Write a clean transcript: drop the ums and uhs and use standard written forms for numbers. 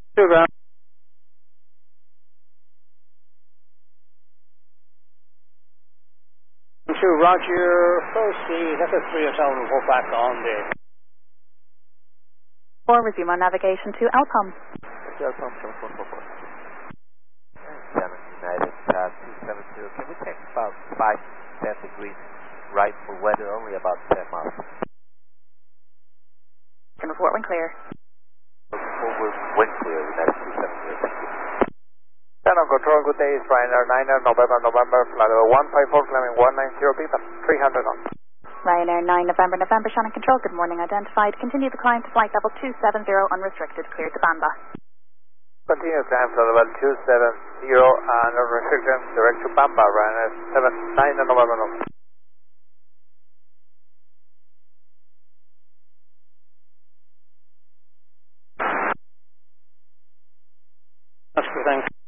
2 ground. 2 Roger, proceed, FS3 Hotel, report back on the... 4, resume on navigation to Alcom. Alcom, 7444. 7 United, 270, can we take about 5 to 10 degrees right for weather, only about 10 miles? Can report when clear. Forward, wind clear, United 270, thank you. Channel control, good day, Ryanair 9er, November, flight level 154, climbing 190 feet, 300 knots. Ryanair 9 November, Shannon Control, good morning, identified. Continue the climb to flight level 270, unrestricted, cleared to Bamba. Continue climb flight level 270 and unrestricted, direct to Bamba, Ryanair 9 November. That's good, thanks.